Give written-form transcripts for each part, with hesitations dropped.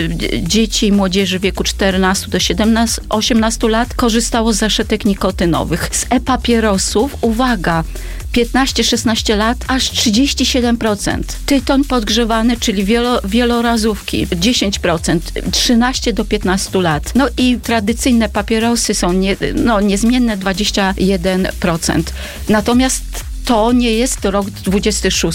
dzieci i młodzieży w wieku 14 do 18 lat korzystało z zaszetek nikotynowych. Z e-papierosów, uwaga, 15-16 lat, aż 37%. Tytoń podgrzewany, czyli wielorazówki, 10%, 13 do 15 lat. No i tradycyjne papierosy są niezmienne 21%. Natomiast to nie jest rok 26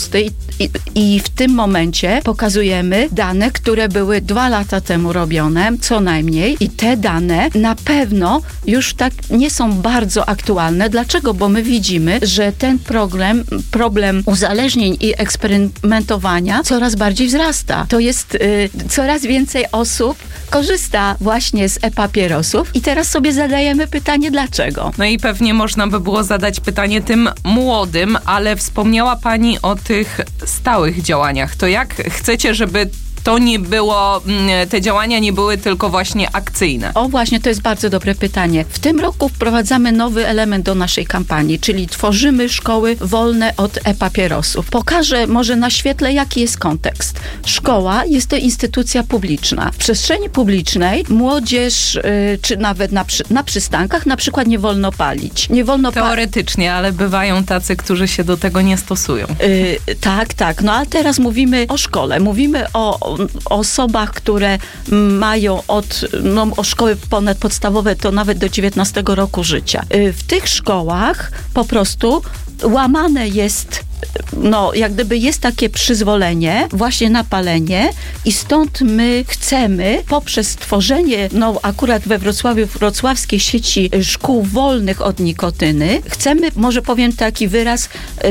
i w tym momencie pokazujemy dane, które były 2 lata temu robione, co najmniej, i te dane na pewno już tak nie są bardzo aktualne. Dlaczego? Bo my widzimy, że ten problem uzależnień i eksperymentowania coraz bardziej wzrasta. To jest coraz więcej osób korzysta właśnie z e-papierosów i teraz sobie zadajemy pytanie, dlaczego? No i pewnie można by było zadać pytanie tym młodym, ale wspomniała Pani o tych stałych działaniach. To jak chcecie, żeby to nie było, te działania nie były tylko właśnie akcyjne? O właśnie, to jest bardzo dobre pytanie. W tym roku wprowadzamy nowy element do naszej kampanii, czyli tworzymy szkoły wolne od e-papierosów. Pokażę może na świetle, jaki jest kontekst. Szkoła jest to instytucja publiczna. W przestrzeni publicznej młodzież, czy nawet na przystankach na przykład nie wolno palić. Nie wolno teoretycznie, ale bywają tacy, którzy się do tego nie stosują. Tak. No a teraz mówimy o szkole. Mówimy o osobach, które mają o szkoły ponadpodstawowe to nawet do 19 roku życia. W tych szkołach po prostu łamane jest, jak gdyby jest takie przyzwolenie właśnie na palenie i stąd my chcemy poprzez tworzenie, akurat we Wrocławiu, wrocławskiej sieci szkół wolnych od nikotyny, chcemy, może powiem taki wyraz,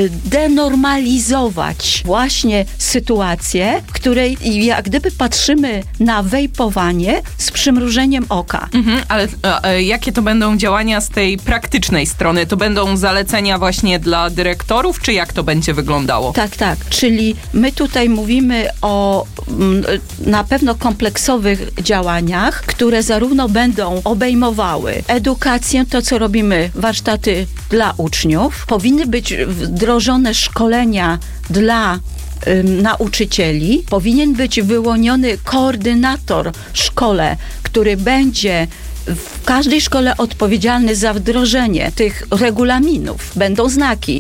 denormalizować właśnie sytuację, w której jak gdyby patrzymy na wejpowanie z przymrużeniem oka. Ale jakie to będą działania z tej praktycznej strony? To będą zalecenia właśnie dla dyrektorów, czy jak to będzie wyglądało? Tak. Czyli my tutaj mówimy o na pewno kompleksowych działaniach, które zarówno będą obejmowały edukację, to co robimy, warsztaty dla uczniów, powinny być wdrożone szkolenia dla nauczycieli, powinien być wyłoniony koordynator w szkole, który będzie w każdej szkole odpowiedzialny za wdrożenie tych regulaminów. Będą znaki.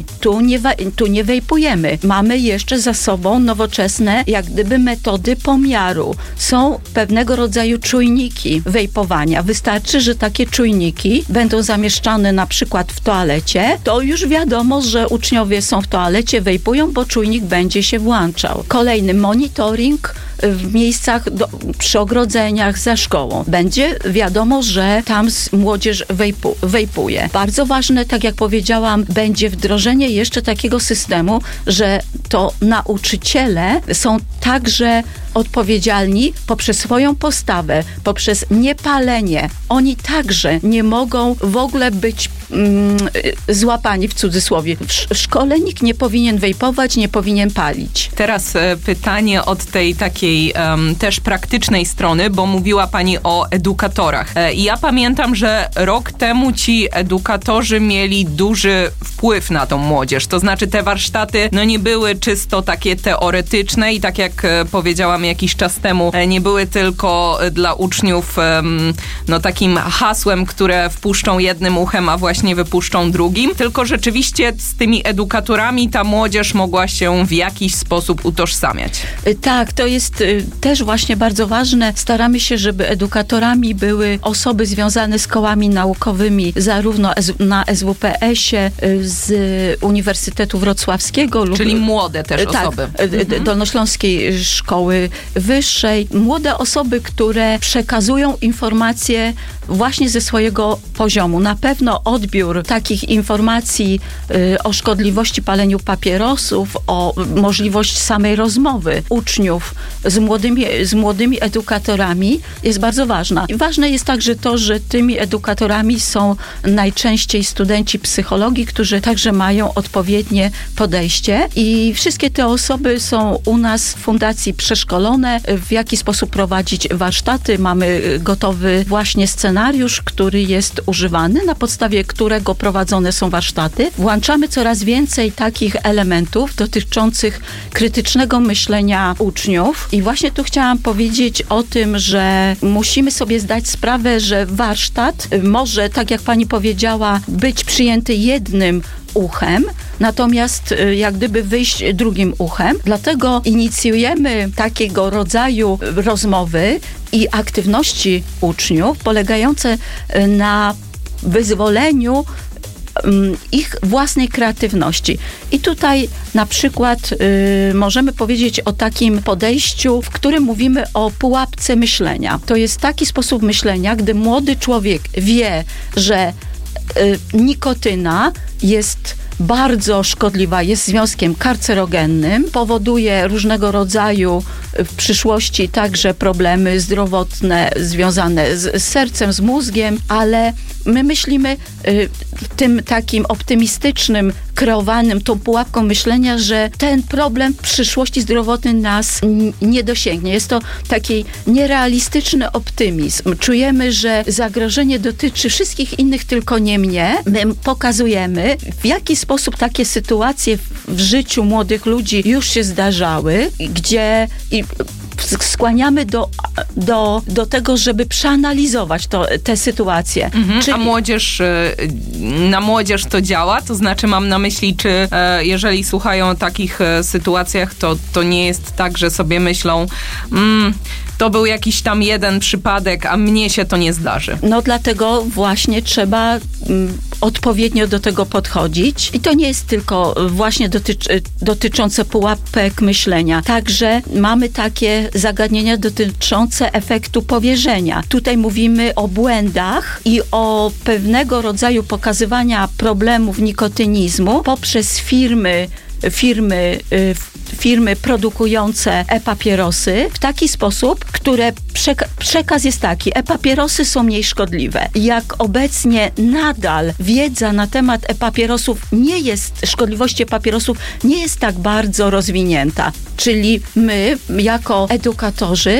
Tu nie wejpujemy. Mamy jeszcze za sobą nowoczesne, jak gdyby metody pomiaru. Są pewnego rodzaju czujniki wejpowania. Wystarczy, że takie czujniki będą zamieszczane na przykład w toalecie. To już wiadomo, że uczniowie są w toalecie, wejpują, bo czujnik będzie się włączał. Kolejny monitoring w miejscach, przy ogrodzeniach, za szkołą. Będzie wiadomo, że tam młodzież wejpuje. Bardzo ważne, tak jak powiedziałam, będzie wdrożenie jeszcze takiego systemu, że to nauczyciele są także odpowiedzialni poprzez swoją postawę, poprzez niepalenie. Oni także nie mogą w ogóle być złapani, w cudzysłowie. W szkole nikt nie powinien wejpować, nie powinien palić. Teraz pytanie od tej takiej też praktycznej strony, bo mówiła Pani o edukatorach. I ja pamiętam, że rok temu ci edukatorzy mieli duży wpływ na tą młodzież. To znaczy te warsztaty nie były czysto takie teoretyczne i tak jak powiedziałam jakiś czas temu, nie były tylko dla uczniów takim hasłem, które wpuszczą jednym uchem, a właśnie wypuszczą drugim, tylko rzeczywiście z tymi edukatorami ta młodzież mogła się w jakiś sposób utożsamiać. Tak, to jest też właśnie bardzo ważne. Staramy się, żeby edukatorami były osoby związane z kołami naukowymi, zarówno na SWPS-ie, z Uniwersytetu Wrocławskiego. Czyli młode też osoby. Dolnośląskiej Szkoły Wyższej. Młode osoby, które przekazują informacje właśnie ze swojego poziomu. Na pewno odbiór takich informacji o szkodliwości paleniu papierosów, o możliwość samej rozmowy uczniów z młodymi edukatorami jest bardzo ważna. I ważne jest także to, że tymi edukatorami są najczęściej studenci psychologii, którzy także mają odpowiednie podejście i wszystkie te osoby są u nas w fundacji przeszkolone, w jaki sposób prowadzić warsztaty. Mamy gotowy właśnie scenariusz, który jest używany, na podstawie którego prowadzone są warsztaty. Włączamy coraz więcej takich elementów dotyczących krytycznego myślenia uczniów I właśnie tu chciałam powiedzieć o tym, że musimy sobie zdać sprawę, że warsztat może, tak jak pani powiedziała, być przyjęty jednym uchem, natomiast jak gdyby wyjść drugim uchem. Dlatego inicjujemy takiego rodzaju rozmowy i aktywności uczniów polegające na wyzwoleniu ich własnej kreatywności. I tutaj na przykład możemy powiedzieć o takim podejściu, w którym mówimy o pułapce myślenia. To jest taki sposób myślenia, gdy młody człowiek wie, że nikotyna jest bardzo szkodliwa, jest związkiem karcerogennym, powoduje różnego rodzaju w przyszłości także problemy zdrowotne związane z sercem, z mózgiem, ale my myślimy tym takim optymistycznym, kreowanym, tą pułapką myślenia, że ten problem w przyszłości zdrowotny nas nie dosięgnie. Jest to taki nierealistyczny optymizm. Czujemy, że zagrożenie dotyczy wszystkich innych, tylko nie mnie. My pokazujemy, w jaki sposób takie sytuacje w życiu młodych ludzi już się zdarzały, gdzie skłaniamy do tego, żeby przeanalizować te sytuacje. Czyli... A na młodzież to działa? To znaczy mam na myśli, czy jeżeli słuchają o takich sytuacjach, to nie jest tak, że sobie myślą to był jakiś tam jeden przypadek, a mnie się to nie zdarzy. No dlatego właśnie trzeba odpowiednio do tego podchodzić. I to nie jest tylko właśnie dotyczące pułapek myślenia. Także mamy takie zagadnienia dotyczące efektu powierzenia. Tutaj mówimy o błędach i o pewnego rodzaju pokazywania problemów nikotynizmu poprzez firmy produkujące e-papierosy w taki sposób, które przekaz jest taki: e-papierosy są mniej szkodliwe. Jak obecnie nadal wiedza na temat e-papierosów szkodliwości e-papierosów nie jest tak bardzo rozwinięta. Czyli my, jako edukatorzy,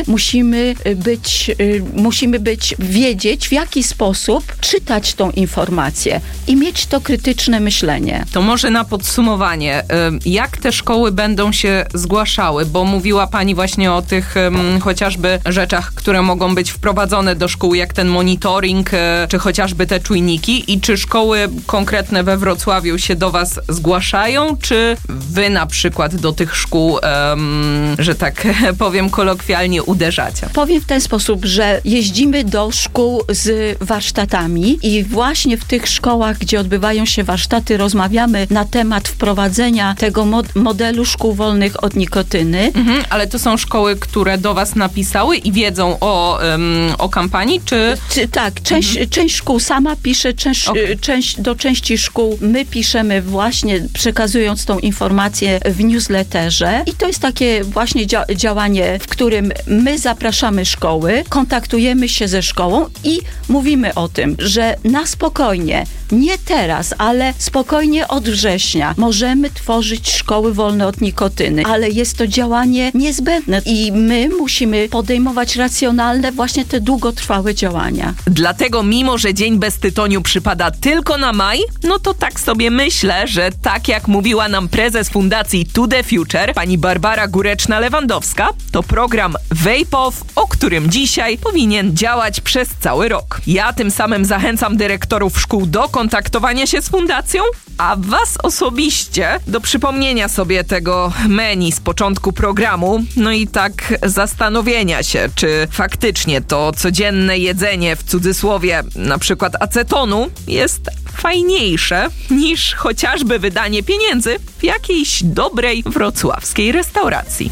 musimy wiedzieć, w jaki sposób czytać tą informację i mieć to krytyczne myślenie. To może na podsumowanie, jak te szkoły będą się zgłaszały? Bo mówiła pani właśnie o tych chociażby rzeczach, które mogą być wprowadzone do szkół, jak ten monitoring, czy chociażby te czujniki. I czy szkoły konkretne we Wrocławiu się do was zgłaszają, czy wy na przykład do tych szkół, że tak powiem kolokwialnie, uderzacie? Powiem w ten sposób, że jeździmy do szkół z warsztatami i właśnie w tych szkołach, gdzie odbywają się warsztaty, rozmawiamy na temat wprowadzenia tego modelu szkół wolnych od nikotyny. Ale to są szkoły, które do was napisały i wiedzą o kampanii, czy... Tak, część szkół sama pisze, do części szkół my piszemy właśnie, przekazując tą informację w newsletterze. I to jest takie właśnie działanie, w którym my zapraszamy szkoły, kontaktujemy się ze szkołą i mówimy o tym, że na spokojnie, nie teraz, ale spokojnie od września możemy tworzyć szkoły wolne od nikotyny, ale jest to działanie niezbędne i my musimy podejmować racjonalne, właśnie te długotrwałe działania. Dlatego, mimo że Dzień bez tytoniu przypada tylko na maj, no to tak sobie myślę, że tak jak mówiła nam prezes Fundacji To The Future, pani Barbara Góreczna-Lewandowska, to program Vape Off, o którym dzisiaj powinien działać przez cały rok. Ja tym samym zachęcam dyrektorów szkół do kontaktowania się z fundacją, a was osobiście do przypomnienia sobie tego menu z początku programu, no i tak zastanowienia się, czy faktycznie to codzienne jedzenie, w cudzysłowie na przykład acetonu, jest fajniejsze niż chociażby wydanie pieniędzy w jakiejś dobrej wrocławskiej restauracji.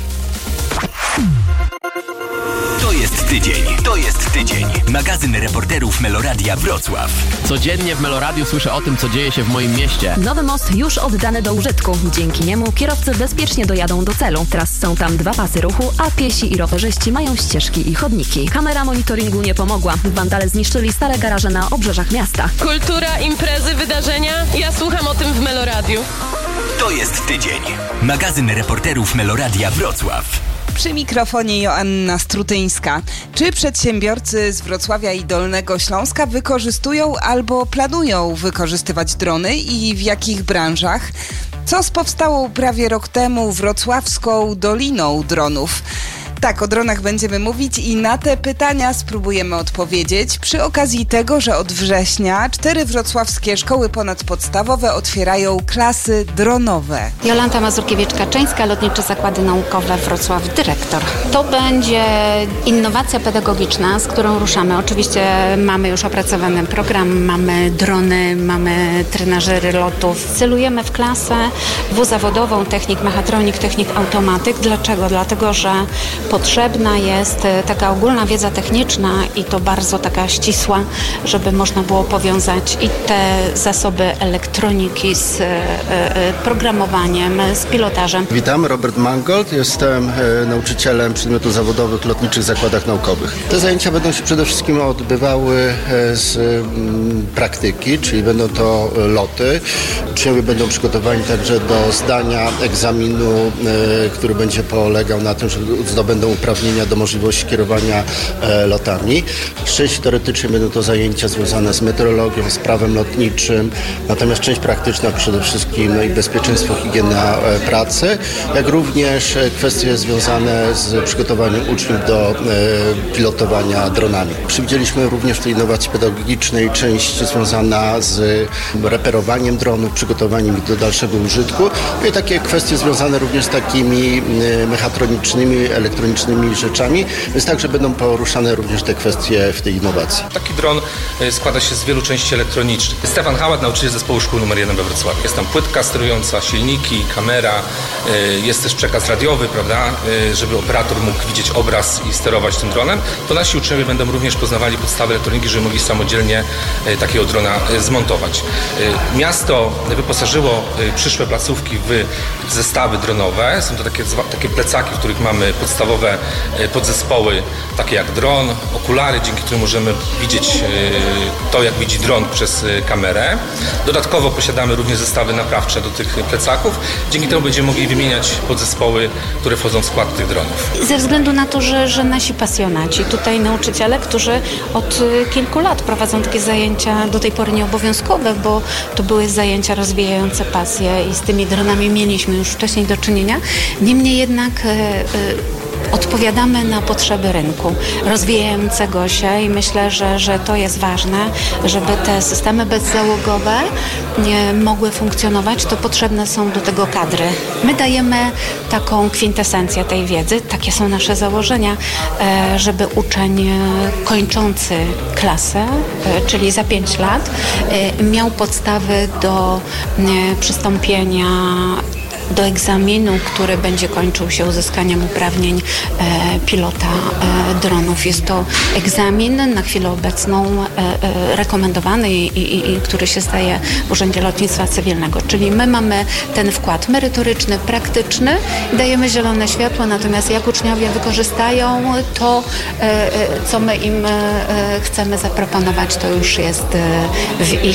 To jest tydzień. Magazyn reporterów Meloradia Wrocław. Codziennie w Meloradiu słyszę o tym, co dzieje się w moim mieście. Nowy most już oddany do użytku. Dzięki niemu kierowcy bezpiecznie dojadą do celu. Teraz są tam 2 pasy ruchu, a piesi i rowerzyści mają ścieżki i chodniki. Kamera monitoringu nie pomogła. Wandale zniszczyli stare garaże na obrzeżach miasta. Kultura, imprezy, wydarzenia. Ja słucham o tym w Meloradiu. To jest tydzień. Magazyn reporterów Meloradia Wrocław. Przy mikrofonie Joanna Strutyńska. Czy przedsiębiorcy z Wrocławia i Dolnego Śląska wykorzystują albo planują wykorzystywać drony i w jakich branżach? Co z powstałą prawie rok temu wrocławską Doliną Dronów? Tak, o dronach będziemy mówić i na te pytania spróbujemy odpowiedzieć przy okazji tego, że od września 4 wrocławskie szkoły ponadpodstawowe otwierają klasy dronowe. Jolanta Mazurkiewicz-Kaczyńska, Lotnicze Zakłady Naukowe Wrocław, dyrektor. To będzie innowacja pedagogiczna, z którą ruszamy. Oczywiście mamy już opracowany program, mamy drony, mamy trenażery lotów. Celujemy w klasę dwuzawodową, technik mechatronik, technik automatyk. Dlaczego? Dlatego, że potrzebna jest taka ogólna wiedza techniczna i to bardzo taka ścisła, żeby można było powiązać i te zasoby elektroniki z programowaniem, z pilotażem. Witam, Robert Mangold. Jestem nauczycielem przedmiotów zawodowych w Lotniczych Zakładach Naukowych. Te zajęcia będą się przede wszystkim odbywały z praktyki, czyli będą to loty. Uczniowie będą przygotowani także do zdania egzaminu, który będzie polegał na tym, że zdobędą uprawnienia do możliwości kierowania lotami. W części teoretycznej będą to zajęcia związane z meteorologią, z prawem lotniczym, natomiast część praktyczna przede wszystkim i bezpieczeństwo, higiena pracy, jak również kwestie związane z przygotowaniem uczniów do pilotowania dronami. Przewidzieliśmy również w tej innowacji pedagogicznej część związana z reperowaniem dronów, przygotowaniem ich do dalszego użytku i takie kwestie związane również z takimi mechatronicznymi, elektronicznymi rzeczami, więc także będą poruszane również te kwestie w tej innowacji. Taki dron składa się z wielu części elektronicznych. Stefan Hałat, nauczyciel zespołu szkół nr 1 we Wrocławiu. Jest tam płytka sterująca, silniki, kamera, jest też przekaz radiowy, prawda, żeby operator mógł widzieć obraz i sterować tym dronem. To nasi uczniowie będą również poznawali podstawy elektroniki, żeby mogli samodzielnie takiego drona zmontować. Miasto wyposażyło przyszłe placówki w zestawy dronowe. Są to takie plecaki, w których mamy podstawowe podzespoły, takie jak dron, okulary, dzięki którym możemy widzieć to, jak widzi dron przez kamerę. Dodatkowo posiadamy również zestawy naprawcze do tych plecaków. Dzięki temu będziemy mogli wymieniać podzespoły, które wchodzą w skład tych dronów. Ze względu na to, że nasi pasjonaci, tutaj nauczyciele, którzy od kilku lat prowadzą takie zajęcia, do tej pory nieobowiązkowe, bo to były zajęcia rozwijające pasję i z tymi dronami mieliśmy już wcześniej do czynienia. Niemniej jednak odpowiadamy na potrzeby rynku rozwijającego się i myślę, że to jest ważne, żeby te systemy bezzałogowe mogły funkcjonować, to potrzebne są do tego kadry. My dajemy taką kwintesencję tej wiedzy, takie są nasze założenia, żeby uczeń kończący klasę, czyli za 5 lat, miał podstawy do przystąpienia do egzaminu, który będzie kończył się uzyskaniem uprawnień pilota dronów. Jest to egzamin na chwilę obecną rekomendowany i który się zdaje w Urzędzie Lotnictwa Cywilnego. Czyli my mamy ten wkład merytoryczny, praktyczny, dajemy zielone światło, natomiast jak uczniowie wykorzystają to, co my im chcemy zaproponować, to już jest w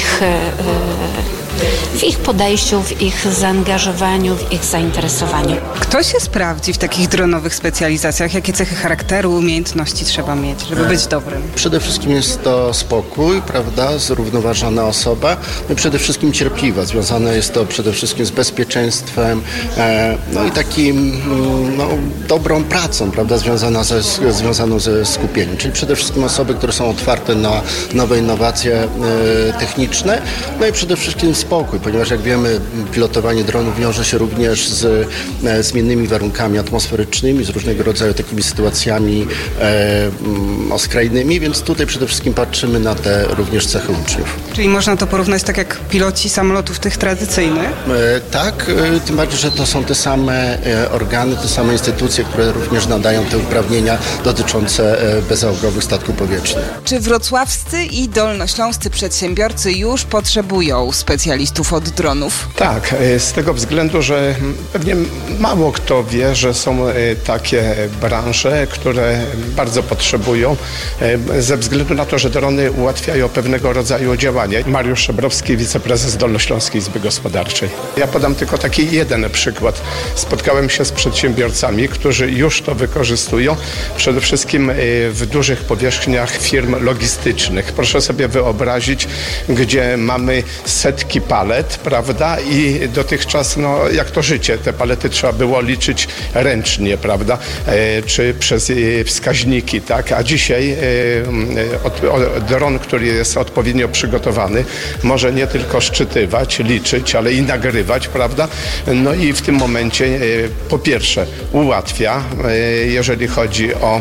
ich podejściu, w ich zaangażowaniu, w ich zainteresowaniu. Kto się sprawdzi w takich dronowych specjalizacjach? Jakie cechy charakteru, umiejętności trzeba mieć, żeby być dobrym? Przede wszystkim jest to spokój, prawda, zrównoważona osoba, no i przede wszystkim cierpliwa. Związane jest to przede wszystkim z bezpieczeństwem, no i takim dobrą pracą, prawda, związaną ze skupieniem. Czyli przede wszystkim osoby, które są otwarte na nowe innowacje techniczne, no i przede wszystkim spokój, ponieważ jak wiemy, pilotowanie dronów wiąże się również z zmiennymi warunkami atmosferycznymi, z różnego rodzaju takimi sytuacjami skrajnymi, więc tutaj przede wszystkim patrzymy na te również cechy uczniów. Czyli można to porównać tak jak piloci samolotów tych tradycyjnych? Tak, tym bardziej, że to są te same organy, te same instytucje, które również nadają te uprawnienia dotyczące bezzałogowych statków powietrznych. Czy wrocławscy i dolnośląscy przedsiębiorcy już potrzebują specjalistów od dronów? Tak, z tego względu, że pewnie mało kto wie, że są takie branże, które bardzo potrzebują ze względu na to, że drony ułatwiają pewnego rodzaju działanie. Mariusz Szebrowski, wiceprezes Dolnośląskiej Izby Gospodarczej. Ja podam tylko taki jeden przykład. Spotkałem się z przedsiębiorcami, którzy już to wykorzystują, przede wszystkim w dużych powierzchniach firm logistycznych. Proszę sobie wyobrazić, gdzie mamy setki palet, prawda, i dotychczas, no jak to życie, te palety trzeba było liczyć ręcznie, prawda, czy przez wskaźniki, tak, a dzisiaj dron, który jest odpowiednio przygotowany, może nie tylko szczytywać, liczyć, ale i nagrywać, prawda, no i w tym momencie po pierwsze ułatwia, jeżeli chodzi o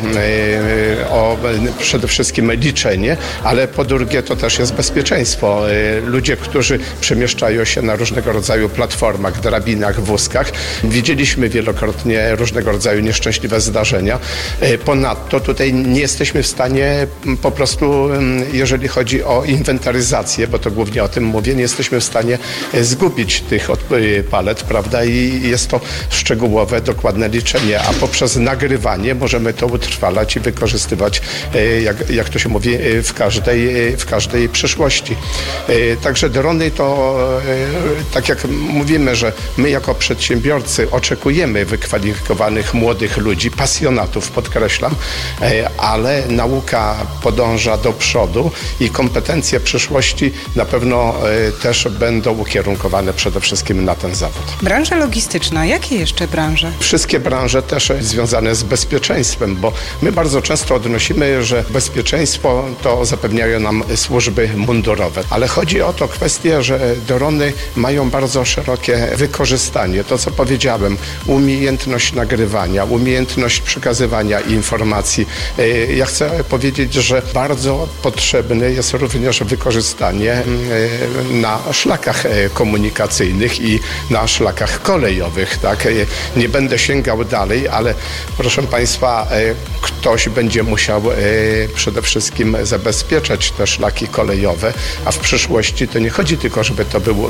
przede wszystkim liczenie, ale po drugie to też jest bezpieczeństwo. Ludzie, którzy przemieszczają się na różnego rodzaju platformach, drabinach, wózkach, widzieliśmy wielokrotnie różnego rodzaju nieszczęśliwe zdarzenia. Ponadto tutaj nie jesteśmy w stanie po prostu, jeżeli chodzi o inwentaryzację, bo to głównie o tym mówię, nie jesteśmy w stanie zgubić tych palet, prawda, i jest to szczegółowe, dokładne liczenie, a poprzez nagrywanie możemy to utrwalać i wykorzystywać, jak to się mówi, w każdej przyszłości. Także drony to, tak jak mówimy, że my jako przedsiębiorcy oczekujemy wykwalifikowanych młodych ludzi, pasjonatów, podkreślam, ale nauka podąża do przodu i kompetencje przyszłości na pewno też będą ukierunkowane przede wszystkim na ten zawód. Branża logistyczna, jakie jeszcze branże? Wszystkie branże też związane z bezpieczeństwem, bo my bardzo często odnosimy, że bezpieczeństwo to zapewniają nam służby mundurowe, ale chodzi o to kwestię, że drony mają bardzo szerokie wykorzystanie. To, co powiedziałem, umiejętność nagrywania, umiejętność przekazywania informacji. Ja chcę powiedzieć, że bardzo potrzebne jest również wykorzystanie na szlakach komunikacyjnych i na szlakach kolejowych. Tak? Nie będę sięgał dalej, ale proszę Państwa, ktoś będzie musiał przede wszystkim zabezpieczać te szlaki kolejowe, a w przyszłości to nie chodzi tylko, żeby to był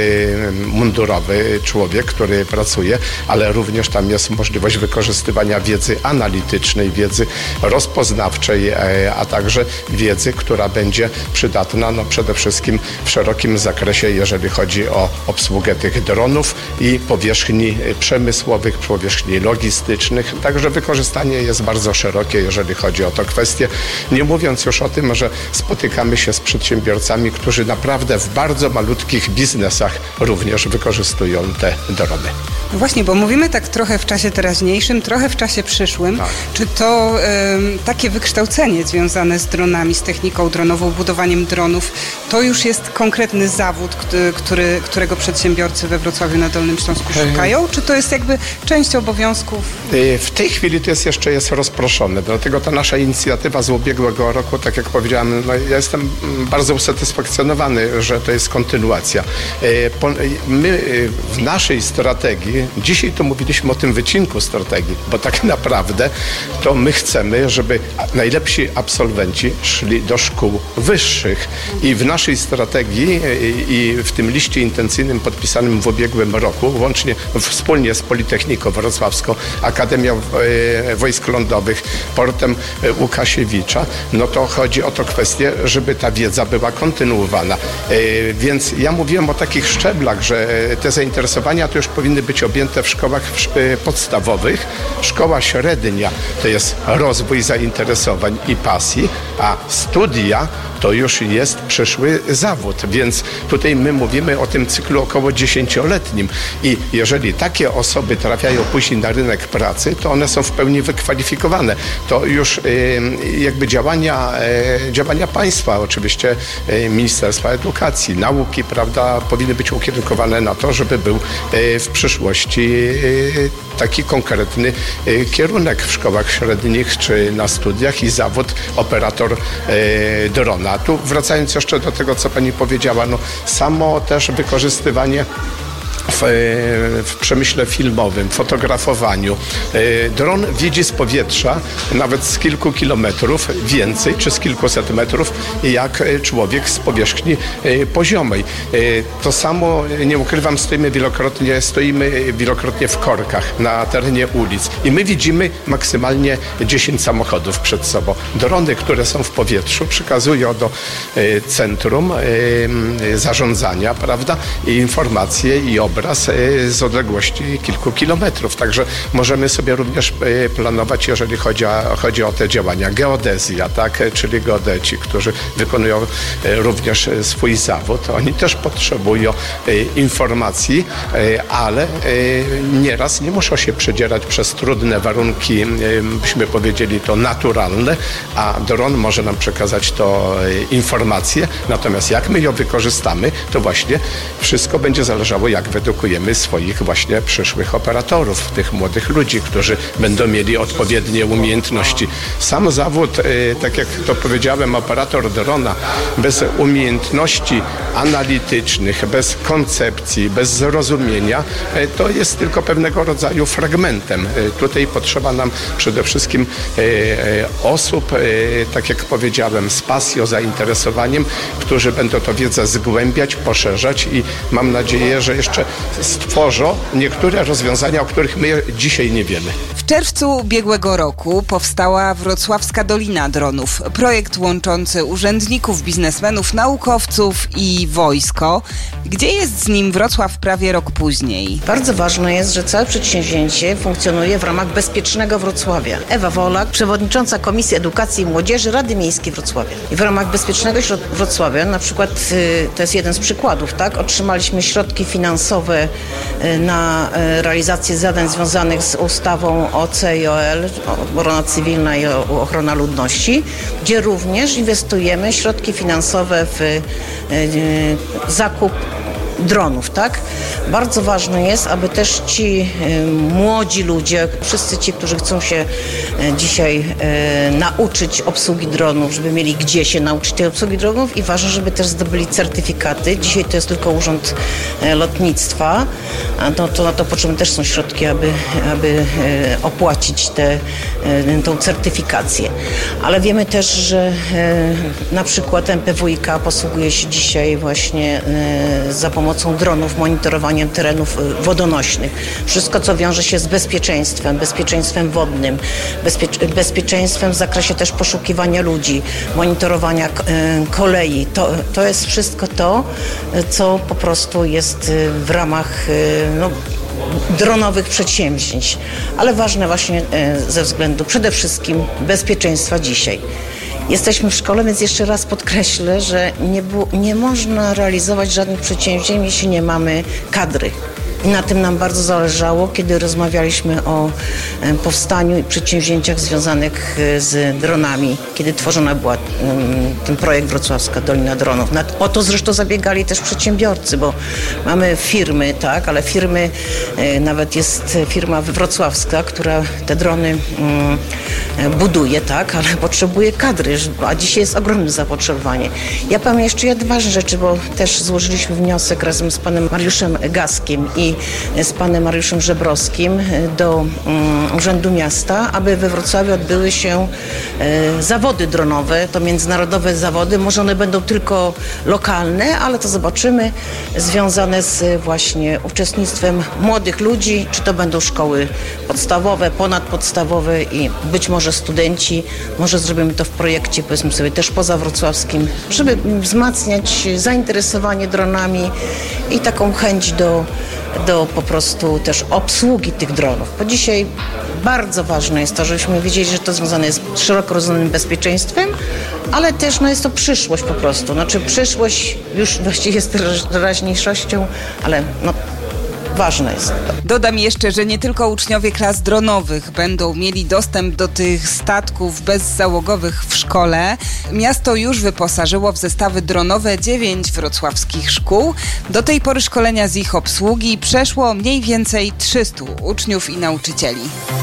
mundurowy człowiek, który pracuje, ale również tam jest możliwość wykorzystywania wiedzy analitycznej, wiedzy rozpoznawczej, a także wiedzy, która będzie przydatna przede wszystkim w szerokim zakresie, jeżeli chodzi o obsługę tych dronów i powierzchni przemysłowych, powierzchni logistycznych. Także wykorzystanie jest bardzo szerokie, jeżeli chodzi o tę kwestię. Nie mówiąc już o tym, że spotykamy się z przedsiębiorcami, którzy naprawdę w bardzo malutkich biznesach również wykorzystują te drony. No właśnie, bo mówimy tak trochę w czasie teraźniejszym, trochę w czasie przyszłym. Tak. Czy to takie wykształcenie związane z dronami, z techniką dronową, budowaniem dronów, to już jest konkretny zawód, którego przedsiębiorcy we Wrocławiu na Dolnym Śląsku szukają? Czy to jest jakby część obowiązków? W tej chwili to jeszcze jest rozproszone, dlatego ta nasza inicjatywa z ubiegłego roku, tak jak powiedziałem, no ja jestem bardzo usatysfakcjonowany, że to jest kontynuacja. My w naszej strategii, dzisiaj to mówiliśmy o tym wycinku strategii, bo tak naprawdę to my chcemy, żeby najlepsi absolwenci szli do szkół wyższych i w naszej strategii i w tym liście intencyjnym podpisanym w ubiegłym roku, łącznie wspólnie z Politechniką Wrocławską, Akademią Wojsk Lądowych, Portem Łukasiewicza, no to chodzi o to kwestię, żeby ta wiedza była kontynuowana. Więc ja mówiłem o takich szczeblach, że te zainteresowania to już powinny być objęte w szkołach podstawowych. Szkoła średnia to jest rozwój zainteresowań i pasji, a studia to już jest przyszły zawód, więc tutaj my mówimy o tym cyklu około 10-letnim i jeżeli takie osoby trafiają później na rynek pracy, to one są w pełni wykwalifikowane. To już jakby działania państwa, oczywiście Ministerstwa Edukacji, Nauki, prawda, powinny być ukierunkowane na to, żeby był w przyszłości taki konkretny kierunek w szkołach średnich czy na studiach i zawód operator drona. Tu wracając jeszcze do tego, co pani powiedziała, no samo też wykorzystywanie w przemyśle filmowym, fotografowaniu. Dron widzi z powietrza nawet z kilku kilometrów więcej, czy z kilkuset metrów, jak człowiek z powierzchni poziomej. To samo, nie ukrywam, stoimy wielokrotnie w korkach na terenie ulic i my widzimy maksymalnie 10 samochodów przed sobą. Drony, które są w powietrzu, przekazują do centrum zarządzania, prawda, i informacje i obraz obraz z odległości kilku kilometrów. Także możemy sobie również planować, jeżeli chodzi o te działania. Geodezja, tak, czyli geodeci, którzy wykonują również swój zawód. Oni też potrzebują informacji, ale nieraz nie muszą się przedzierać przez trudne warunki, byśmy powiedzieli to naturalne, a dron może nam przekazać to informacje. Natomiast jak my ją wykorzystamy, to właśnie wszystko będzie zależało, jak wyedukujemy swoich właśnie przyszłych operatorów, tych młodych ludzi, którzy będą mieli odpowiednie umiejętności. Sam zawód, tak jak to powiedziałem, operator drona bez umiejętności analitycznych, bez koncepcji, bez zrozumienia, to jest tylko pewnego rodzaju fragmentem. Tutaj potrzeba nam przede wszystkim osób, tak jak powiedziałem, z pasją, zainteresowaniem, którzy będą tę wiedzę zgłębiać, poszerzać i mam nadzieję, że jeszcze stworzą niektóre rozwiązania, o których my dzisiaj nie wiemy. W czerwcu ubiegłego roku powstała Wrocławska Dolina Dronów. Projekt łączący urzędników, biznesmenów, naukowców i wojsko. Gdzie jest z nim Wrocław prawie rok później? Bardzo ważne jest, że całe przedsięwzięcie funkcjonuje w ramach Bezpiecznego Wrocławia. Ewa Wolak, przewodnicząca Komisji Edukacji i Młodzieży Rady Miejskiej Wrocławia. I w ramach Bezpiecznego Wrocławia, na przykład to jest jeden z przykładów, tak? Otrzymaliśmy środki finansowe na realizację zadań związanych z ustawą OC i OL, obrona cywilna i ochrona ludności, gdzie również inwestujemy środki finansowe w zakup dronów, tak? Bardzo ważne jest, aby też ci młodzi ludzie, wszyscy ci, którzy chcą się dzisiaj nauczyć obsługi dronów, żeby mieli gdzie się nauczyć tej obsługi dronów i ważne, żeby też zdobyli certyfikaty. Dzisiaj to jest tylko Urząd Lotnictwa, no to na to potrzebne też są środki, aby opłacić tą certyfikację. Ale wiemy też, że na przykład MPWiK posługuje się dzisiaj właśnie za pomocą dronów monitorowaniem terenów wodonośnych. Wszystko, co wiąże się z bezpieczeństwem wodnym, bezpieczeństwem w zakresie też poszukiwania ludzi, monitorowania kolei. To jest wszystko to, co po prostu jest w ramach dronowych przedsięwzięć. Ale ważne właśnie ze względu przede wszystkim bezpieczeństwa dzisiaj. Jesteśmy w szkole, więc jeszcze raz podkreślę, że nie można realizować żadnych przedsięwzięć, jeśli nie mamy kadry. I na tym nam bardzo zależało, kiedy rozmawialiśmy o powstaniu i przedsięwzięciach związanych z dronami, kiedy tworzona była ten projekt Wrocławska Dolina Dronów. O to zresztą zabiegali też przedsiębiorcy, bo mamy firmy, tak, ale firmy, nawet jest firma wrocławska, która te drony buduje, tak, ale potrzebuje kadry, a dzisiaj jest ogromne zapotrzebowanie. Ja powiem jeszcze jedną ważną rzecz, bo też złożyliśmy wniosek razem z panem Mariuszem Gaskiem i z panem Mariuszem Żebrowskim do Urzędu Miasta, aby we Wrocławiu odbyły się zawody dronowe, to międzynarodowe zawody. Może one będą tylko lokalne, ale to zobaczymy, związane z właśnie uczestnictwem młodych ludzi, czy to będą szkoły podstawowe, ponadpodstawowe i być może studenci. Może zrobimy to w projekcie, powiedzmy sobie, też pozawrocławskim, żeby wzmacniać zainteresowanie dronami i taką chęć do po prostu też obsługi tych dronów. Bo dzisiaj bardzo ważne jest to, żebyśmy wiedzieli, że to związane jest z szeroko rozumianym bezpieczeństwem, ale też jest to przyszłość po prostu. Znaczy przyszłość już właściwie jest teraźniejszością, ale ważne jest to. Dodam jeszcze, że nie tylko uczniowie klas dronowych będą mieli dostęp do tych statków bezzałogowych w szkole. Miasto już wyposażyło w zestawy dronowe 9 wrocławskich szkół. Do tej pory szkolenia z ich obsługi przeszło mniej więcej 300 uczniów i nauczycieli.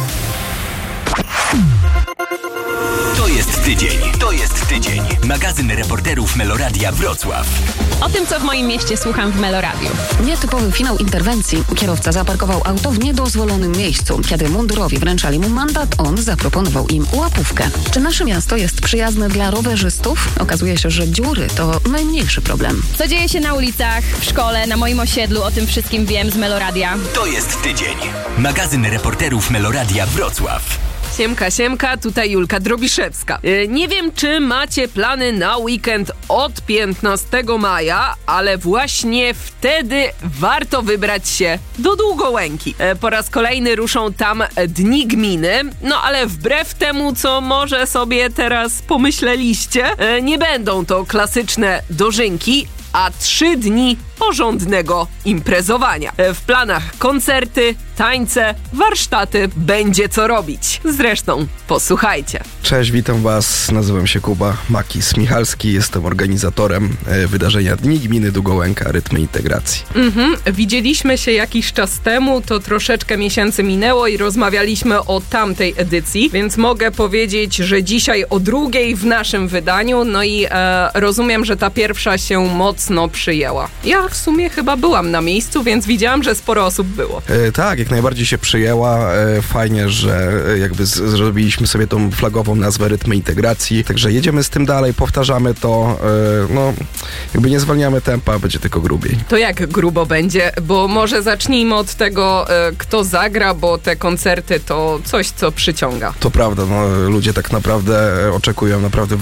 To jest tydzień. Magazyn reporterów Meloradia Wrocław. O tym, co w moim mieście słucham w Meloradiu. Nietypowy finał interwencji. Kierowca zaparkował auto w niedozwolonym miejscu. Kiedy mundurowi wręczali mu mandat, on zaproponował im łapówkę. Czy nasze miasto jest przyjazne dla rowerzystów? Okazuje się, że dziury to najmniejszy problem. Co dzieje się na ulicach, w szkole, na moim osiedlu, o tym wszystkim wiem z Meloradia. To jest tydzień. Magazyn reporterów Meloradia Wrocław. Siemka, tutaj Julka Drobiszewska. Nie wiem, czy macie plany na weekend od 15 maja, ale właśnie wtedy warto wybrać się do Długołęki. Po raz kolejny ruszą tam Dni Gminy, no ale wbrew temu, co może sobie teraz pomyśleliście, nie będą to klasyczne dożynki, a 3 dni porządnego imprezowania. W planach koncerty, tańce, warsztaty, będzie co robić. Zresztą posłuchajcie. Cześć, witam Was, nazywam się Kuba Makis-Michalski, jestem organizatorem wydarzenia Dni Gminy Długołęka Rytmy Integracji. Widzieliśmy się jakiś czas temu, to troszeczkę miesięcy minęło i rozmawialiśmy o tamtej edycji, więc mogę powiedzieć, że dzisiaj o 2:00 w naszym wydaniu, no i rozumiem, że ta pierwsza się mocno przyjęła. Ja w sumie chyba byłam na miejscu, więc widziałam, że sporo osób było. Tak, jak najbardziej się przyjęła. Fajnie, że jakby zrobiliśmy sobie tą flagową nazwę Rytmy Integracji, także jedziemy z tym dalej, powtarzamy to, no jakby nie zwalniamy tempa, będzie tylko grubiej. To jak grubo będzie? Bo może zacznijmy od tego, kto zagra, bo te koncerty to coś, co przyciąga. To prawda, no ludzie tak naprawdę oczekują naprawdę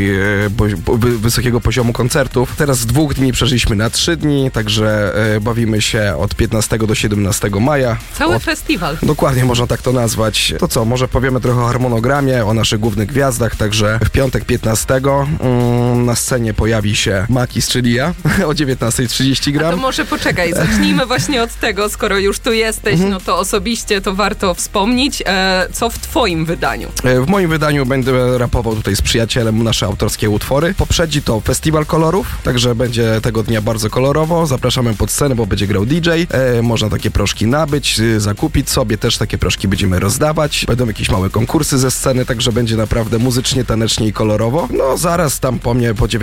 wysokiego poziomu koncertów. Teraz z 2 dni przeżyliśmy na 3 dni, także bawimy się od 15 do 17 maja. Cały festiwal. Dokładnie, można tak to nazwać. To co, może powiemy trochę o harmonogramie, o naszych głównych gwiazdach, także w piątek 15 na scenie pojawi się Makis, czyli ja, o 19:30 gram. A to może poczekaj, zacznijmy właśnie od tego, skoro już tu jesteś, no to osobiście to warto wspomnieć, co w twoim wydaniu? W moim wydaniu będę rapował tutaj z przyjacielem nasze autorskie utwory. Poprzedzi to festiwal kolorów, także będzie tego dnia bardzo kolorowo. Zapraszamy pod scenę, bo będzie grał DJ. Można takie proszki nabyć, zakupić sobie. Też takie proszki będziemy rozdawać. Będą jakieś małe konkursy ze sceny, także będzie naprawdę muzycznie, tanecznie i kolorowo. No zaraz tam po mnie po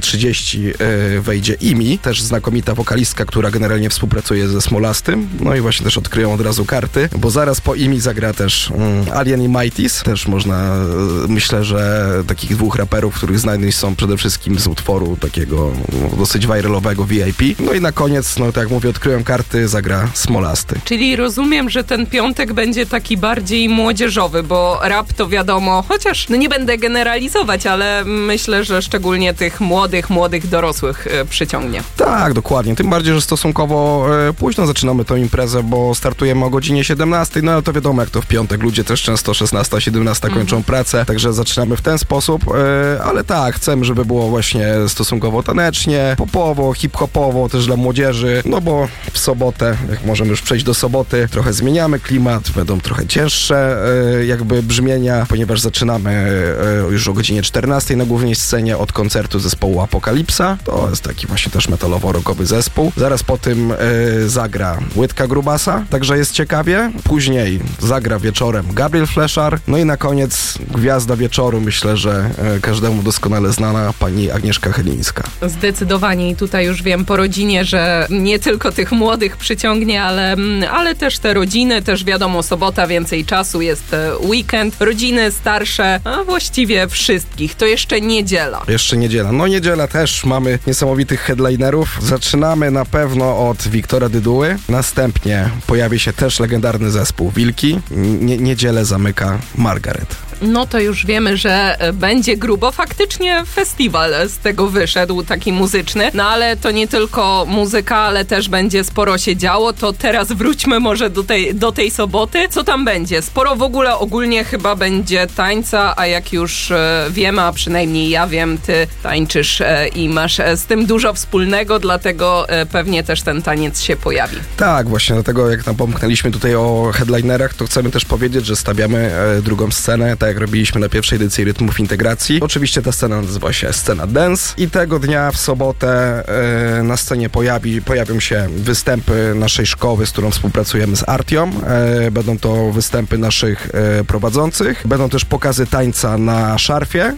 19:30 wejdzie Imi, też znakomita wokalistka, która generalnie współpracuje ze Smolastym. No i właśnie też odkryją od razu karty, bo zaraz po Imi zagra też Alien i Mighties. Też można, myślę, że takich 2 raperów, których znani są przede wszystkim z utworu takiego dosyć viralowego VIP. No i na koniec, no tak jak mówię, odkryłem karty, zagra Smolasty. Czyli rozumiem, że ten piątek będzie taki bardziej młodzieżowy, bo rap to wiadomo, chociaż no nie będę generalizować, ale myślę, że szczególnie tych młodych dorosłych przyciągnie. Tak, dokładnie. Tym bardziej, że stosunkowo późno zaczynamy tę imprezę, bo startujemy o godzinie 17, no ale to wiadomo, jak to w piątek. Ludzie też często 16, 17 kończą pracę, także zaczynamy w ten sposób, ale tak, chcemy, żeby było właśnie stosunkowo tanecznie, popowo, hip-hopowo, też dla młodzieży, no bo w sobotę, jak możemy już przejść do soboty, trochę zmieniamy klimat, będą trochę cięższe jakby brzmienia, ponieważ zaczynamy już o godzinie 14 na głównej scenie od koncertu zespołu Apokalipsa. To jest taki właśnie też metalowo-rockowy zespół. Zaraz po tym zagra Łydka Grubasa, także jest ciekawie. Później zagra wieczorem Gabriel Fleszar, no i na koniec gwiazda wieczoru, myślę, że każdemu doskonale znana, pani Agnieszka Chylińska. Zdecydowanie i tutaj już wiem po rodzinie, że nie tylko tych młodych przyciągnie, ale też te rodziny, też wiadomo, sobota, więcej czasu, jest weekend, rodziny starsze, a właściwie wszystkich. To jeszcze niedziela. Jeszcze niedziela. No niedziela też mamy niesamowitych headlinerów. Zaczynamy na pewno od Wiktora Dyduły, następnie pojawi się też legendarny zespół Wilki. Niedzielę zamyka Margaret. No to już wiemy, że będzie grubo. Faktycznie festiwal z tego wyszedł, taki muzyczny. No ale to nie tylko muzyka, ale też będzie sporo się działo. To teraz wróćmy może do tej soboty. Co tam będzie? Sporo w ogóle, ogólnie chyba będzie tańca, a jak już wiemy, a przynajmniej ja wiem, ty tańczysz i masz z tym dużo wspólnego, dlatego pewnie też ten taniec się pojawi. Tak, właśnie dlatego jak tam pomknęliśmy tutaj o headlinerach, to chcemy też powiedzieć, że stawiamy drugą scenę, tak jak robiliśmy na pierwszej edycji Rytmów Integracji. Oczywiście ta scena nazywa się Scena Dance i tego dnia w sobotę na scenie pojawią się występy naszej szkoły, z którą współpracujemy z Artiom. Będą to występy naszych prowadzących. Będą też pokazy tańca na szarfie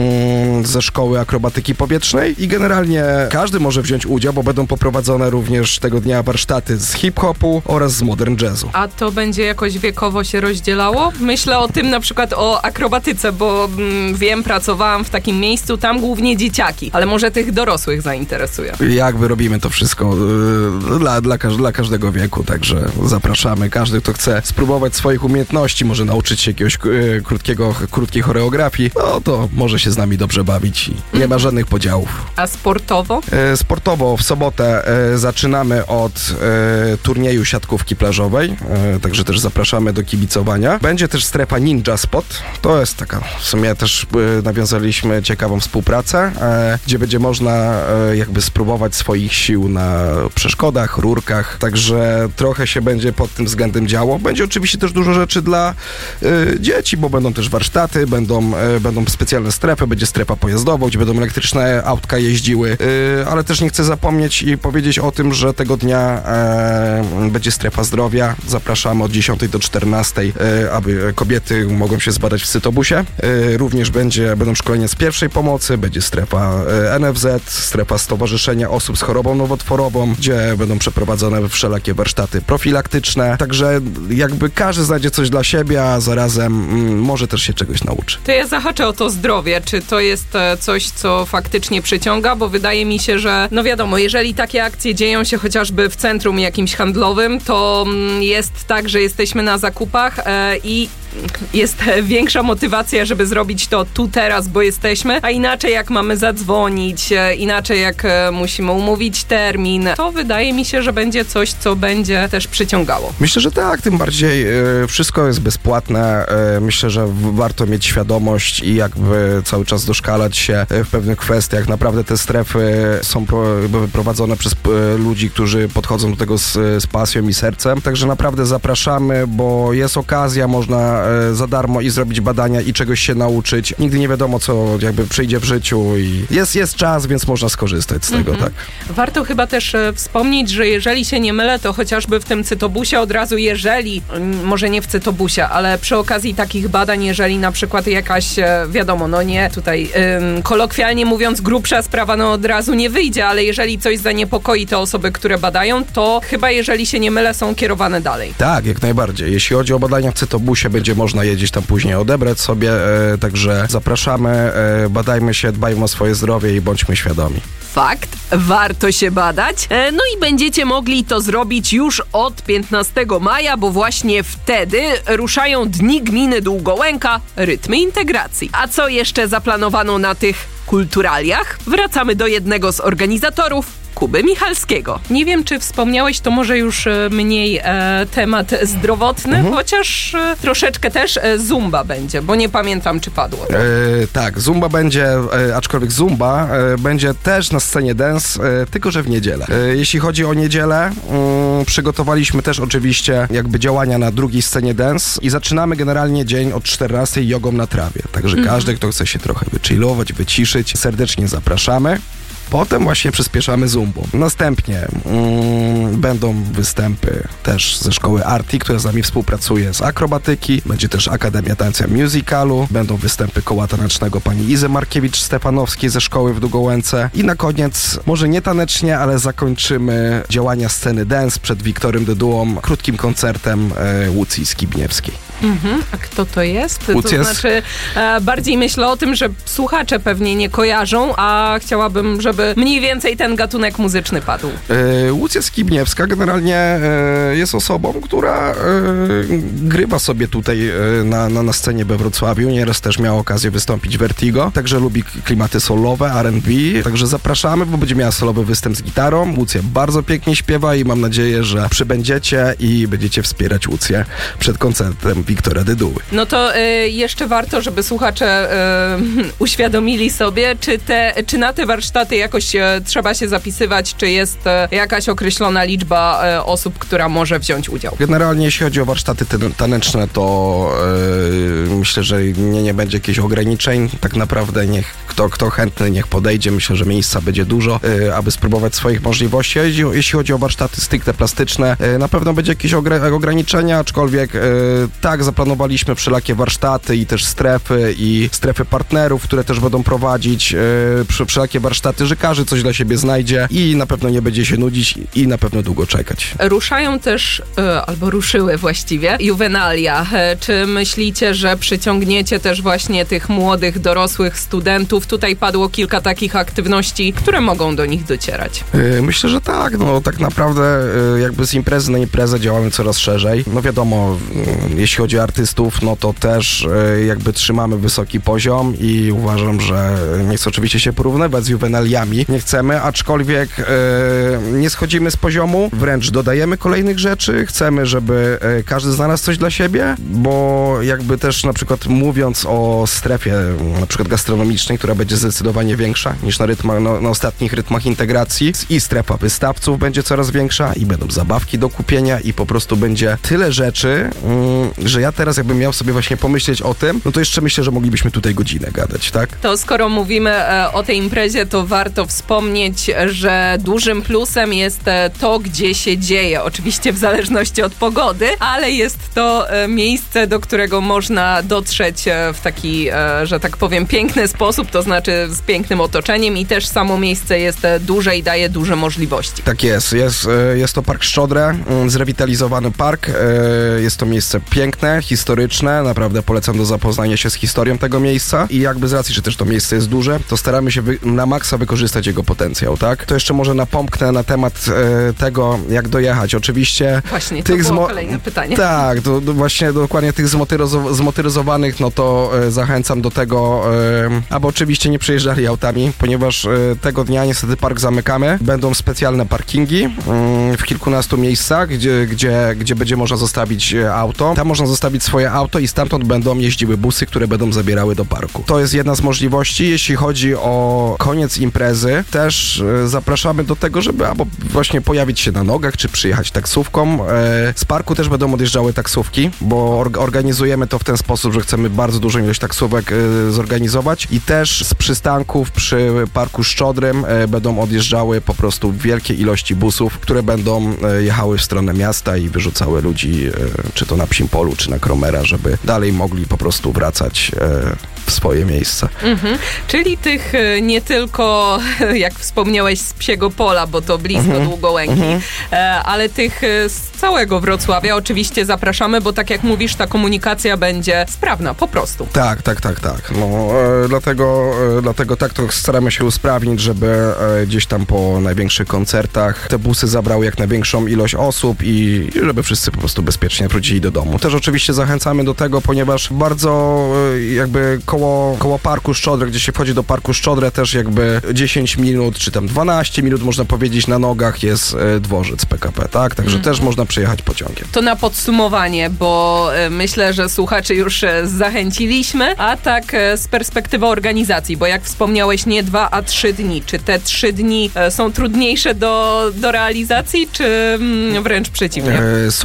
ze szkoły akrobatyki powietrznej i generalnie każdy może wziąć udział, bo będą poprowadzone również tego dnia warsztaty z hip-hopu oraz z modern jazzu. A to będzie jakoś wiekowo się rozdzielało? Myślę o tym na przykład o o akrobatyce, bo wiem, pracowałam w takim miejscu, tam głównie dzieciaki, ale może tych dorosłych zainteresuje. Jakby robimy to wszystko dla każdego wieku, także zapraszamy. Każdy, kto chce spróbować swoich umiejętności, może nauczyć się jakiegoś krótkiej choreografii, no to może się z nami dobrze bawić i nie ma żadnych podziałów. A sportowo? Sportowo w sobotę zaczynamy od turnieju siatkówki plażowej, także też zapraszamy do kibicowania. Będzie też strefa Ninja Spot, to jest taka, w sumie też nawiązaliśmy ciekawą współpracę, gdzie będzie można jakby spróbować swoich sił na przeszkodach, rurkach, także trochę się będzie pod tym względem działo. Będzie oczywiście też dużo rzeczy dla dzieci, bo będą też warsztaty, będą specjalne strefy, będzie strefa pojazdowa, gdzie będą elektryczne autka jeździły, ale też nie chcę zapomnieć i powiedzieć o tym, że tego dnia będzie strefa zdrowia. Zapraszamy od 10 do 14, aby kobiety mogą się zbadać w cytobusie. Również będą szkolenia z pierwszej pomocy, będzie strefa NFZ, strefa Stowarzyszenia Osób z Chorobą Nowotworową, gdzie będą przeprowadzone wszelakie warsztaty profilaktyczne. Także jakby każdy znajdzie coś dla siebie, a zarazem może też się czegoś nauczy. To ja zahaczę o to zdrowie. Czy to jest coś, co faktycznie przyciąga? Bo wydaje mi się, że no wiadomo, jeżeli takie akcje dzieją się chociażby w centrum jakimś handlowym, to jest tak, że jesteśmy na zakupach i jest większa motywacja, żeby zrobić to tu, teraz, bo jesteśmy, a inaczej jak mamy zadzwonić, inaczej jak musimy umówić termin, to wydaje mi się, że będzie coś, co będzie też przyciągało. Myślę, że tak, tym bardziej wszystko jest bezpłatne. Myślę, że warto mieć świadomość i jakby cały czas doszkalać się w pewnych kwestiach. Naprawdę te strefy są prowadzone przez ludzi, którzy podchodzą do tego z pasją i sercem, także naprawdę zapraszamy, bo jest okazja, można za darmo i zrobić badania i czegoś się nauczyć. Nigdy nie wiadomo, co jakby przyjdzie w życiu i jest czas, więc można skorzystać z tego, tak. Warto chyba też wspomnieć, że jeżeli się nie mylę, to chociażby w tym cytobusie od razu, jeżeli, może nie w cytobusie, ale przy okazji takich badań, jeżeli na przykład jakaś, wiadomo, no nie tutaj kolokwialnie mówiąc, grubsza sprawa, no od razu nie wyjdzie, ale jeżeli coś zaniepokoi te osoby, które badają, to chyba, jeżeli się nie mylę, są kierowane dalej. Tak, jak najbardziej. Jeśli chodzi o badania w cytobusie, będzie można je gdzieś tam później odebrać sobie, także zapraszamy, badajmy się, dbajmy o swoje zdrowie i bądźmy świadomi. Fakt, warto się badać. No i będziecie mogli to zrobić już od 15 maja, bo właśnie wtedy ruszają Dni Gminy Długołęka, Rytmy Integracji. A co jeszcze zaplanowano na tych kulturaliach? Wracamy do jednego z organizatorów, Kuby Michalskiego. Nie wiem, czy wspomniałeś, to może już mniej temat zdrowotny, chociaż troszeczkę też zumba będzie, bo nie pamiętam, czy padło. Tak, zumba będzie, aczkolwiek zumba będzie też na scenie dance, tylko że w niedzielę. Jeśli chodzi o niedzielę, przygotowaliśmy też oczywiście jakby działania na drugiej scenie dance i zaczynamy generalnie dzień od 14 jogą na trawie. Także każdy, kto chce się trochę wychillować, wyciszyć, serdecznie zapraszamy. Potem właśnie przyspieszamy zumbą. Następnie będą występy też ze szkoły Arti, która z nami współpracuje z akrobatyki. Będzie też Akademia Tańca Musicalu. Będą występy koła tanecznego pani Izy Markiewicz-Stefanowskiej ze szkoły w Długołęce. I na koniec, może nie tanecznie, ale zakończymy działania sceny dance przed Wiktorem Dydułą krótkim koncertem Łucji Skibniewskiej. A kto to jest? To znaczy, bardziej myślę o tym, że słuchacze pewnie nie kojarzą, a chciałabym, żeby mniej więcej ten gatunek muzyczny padł. Łucja Skibniewska generalnie jest osobą, która grywa sobie tutaj na scenie we Wrocławiu. Nieraz też miała okazję wystąpić w Vertigo, także lubi klimaty soulowe, R&B, także zapraszamy, bo będzie miała solowy występ z gitarą. Łucja bardzo pięknie śpiewa i mam nadzieję, że przybędziecie i będziecie wspierać Łucję przed koncertem Wiktora Dyduły. No to jeszcze warto, żeby słuchacze uświadomili sobie, czy na te warsztaty jakoś trzeba się zapisywać, czy jest jakaś określona liczba osób, która może wziąć udział. Generalnie jeśli chodzi o warsztaty taneczne, to myślę, że nie będzie jakichś ograniczeń. Tak naprawdę kto chętny, niech podejdzie. Myślę, że miejsca będzie dużo, aby spróbować swoich możliwości. A jeśli chodzi o warsztaty stricte plastyczne, na pewno będzie jakieś ograniczenia, aczkolwiek tak tak, zaplanowaliśmy wszelakie warsztaty i też strefy partnerów, które też będą prowadzić wszelakie warsztaty, że każdy coś dla siebie znajdzie i na pewno nie będzie się nudzić i na pewno długo czekać. Ruszają też, albo ruszyły właściwie, juwenalia. Czy myślicie, że przyciągniecie też właśnie tych młodych, dorosłych studentów? Tutaj padło kilka takich aktywności, które mogą do nich docierać. Myślę, że tak. No tak naprawdę jakby z imprezy na imprezę działamy coraz szerzej. No wiadomo, jeśli chodzi o artystów, no to też jakby trzymamy wysoki poziom i uważam, że nie chcę oczywiście się porównywać z juwenaliami. Nie chcemy, aczkolwiek nie schodzimy z poziomu, wręcz dodajemy kolejnych rzeczy. Chcemy, żeby każdy znalazł coś dla siebie, bo jakby też na przykład mówiąc o strefie na przykład gastronomicznej, która będzie zdecydowanie większa niż na ostatnich rytmach integracji i strefa wystawców będzie coraz większa i będą zabawki do kupienia i po prostu będzie tyle rzeczy, że ja teraz jakbym miał sobie właśnie pomyśleć o tym, no to jeszcze myślę, że moglibyśmy tutaj godzinę gadać, tak? To skoro mówimy o tej imprezie, to warto wspomnieć, że dużym plusem jest to, gdzie się dzieje. Oczywiście w zależności od pogody, ale jest to miejsce, do którego można dotrzeć w taki, że tak powiem, piękny sposób, to znaczy z pięknym otoczeniem i też samo miejsce jest duże i daje duże możliwości. Tak jest. Jest to Park Szczodre, zrewitalizowany park. Jest to miejsce piękne, historyczne. Naprawdę polecam do zapoznania się z historią tego miejsca i jakby z racji, że też to miejsce jest duże, to staramy się na maksa wykorzystać jego potencjał, tak? To jeszcze może napomknę na temat tego, jak dojechać. Oczywiście właśnie, to było kolejne pytanie. Tak, właśnie dokładnie tych zmotoryzowanych, no to zachęcam do tego, aby oczywiście nie przejeżdżali autami, ponieważ tego dnia niestety park zamykamy. Będą specjalne parkingi w kilkunastu miejscach, gdzie będzie można zostawić auto. Tam można zostawić swoje auto i stamtąd będą jeździły busy, które będą zabierały do parku. To jest jedna z możliwości. Jeśli chodzi o koniec imprezy, też zapraszamy do tego, żeby albo właśnie pojawić się na nogach, czy przyjechać taksówką. Z parku też będą odjeżdżały taksówki, bo organizujemy to w ten sposób, że chcemy bardzo dużą ilość taksówek zorganizować i też z przystanków przy Parku Szczodrym będą odjeżdżały po prostu wielkie ilości busów, które będą jechały w stronę miasta i wyrzucały ludzi, czy to na Psim Polu, czy na Kromera, żeby dalej mogli po prostu wracać w swoje miejsce. Czyli tych nie tylko, jak wspomniałeś, z Psiego Pola, bo to blisko Długołęki, ale tych z całego Wrocławia oczywiście zapraszamy, bo tak jak mówisz, ta komunikacja będzie sprawna, po prostu. Tak. No, dlatego tak to staramy się usprawnić, żeby gdzieś tam po największych koncertach te busy zabrały jak największą ilość osób i żeby wszyscy po prostu bezpiecznie wrócili do domu. Też oczywiście zachęcamy do tego, ponieważ bardzo jakby koło Parku Szczodre, gdzie się wchodzi do Parku Szczodre, też jakby 10 minut, czy tam 12 minut można powiedzieć na nogach jest dworzec PKP, tak? Także też można przyjechać pociągiem. To na podsumowanie, bo myślę, że słuchaczy już zachęciliśmy, a tak z perspektywy organizacji, bo jak wspomniałeś, nie 2, a 3 dni. Czy te 3 dni są trudniejsze do realizacji, czy wręcz przeciwnie?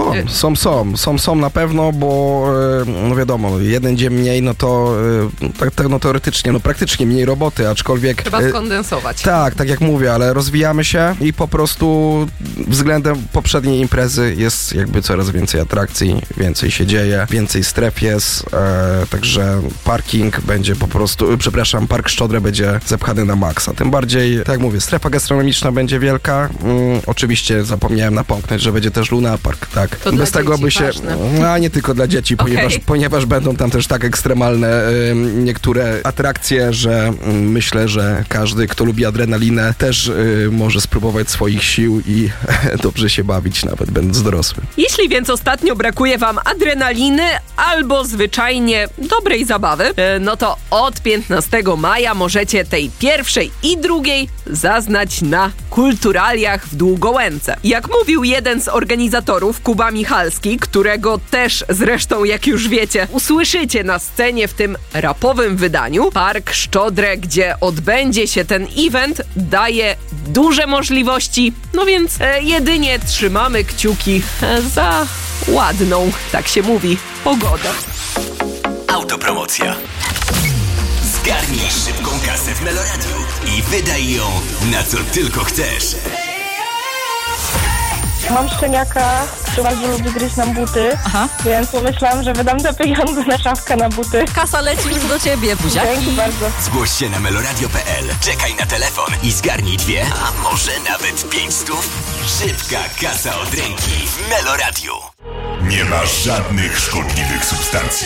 Są na pewno, bo no wiadomo, jeden dzień mniej, no to no teoretycznie, no praktycznie mniej roboty, aczkolwiek... Trzeba skondensować. Tak jak mówię, ale rozwijamy się i po prostu względem poprzedniej imprezy jest jakby coraz więcej atrakcji, więcej się dzieje, więcej stref jest, także parking będzie po prostu, Park Szczodre będzie zepchany na maksa. Tym bardziej, tak jak mówię, strefa gastronomiczna będzie wielka. Oczywiście zapomniałem napomknąć, że będzie też Luna Park, tak. To bez tego by się... A nie tylko dla dzieci, ponieważ będą tam też tak ekstremalne niektóre atrakcje, że myślę, że każdy, kto lubi adrenalinę, też może spróbować swoich sił i dobrze się bawić, nawet będąc dorosłym. Jeśli więc ostatnio brakuje wam adrenaliny albo zwyczajnie dobrej zabawy, no to od 15 maja możecie tej pierwszej i drugiej zaznać na Kulturaliach w Długołęce. Jak mówił jeden z organizatorów, Kuba Michalski, którego też zresztą, jak już wiecie, usłyszycie na scenie w tym rapowym wydaniu, Park Szczodre, gdzie odbędzie się ten event, daje duże możliwości, no więc jedynie trzymamy kciuki za ładną, tak się mówi, pogodę. Autopromocja. Zgarnij szybką kasę w Meloradiu i wydaj ją na co tylko chcesz. Mam szczeniaka który bardzo lubi gryźć nam buty, więc pomyślałam, że wydam te pieniądze na szafkę na buty. Kasa leci już do ciebie, buziaki. Dzięki bardzo. Zgłoś się na meloradio.pl, czekaj na telefon i zgarnij 2, a może nawet 500. Szybka kasa od ręki w Meloradiu. Nie ma żadnych szkodliwych substancji.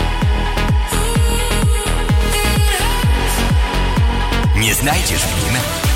Nie znajdziesz w nim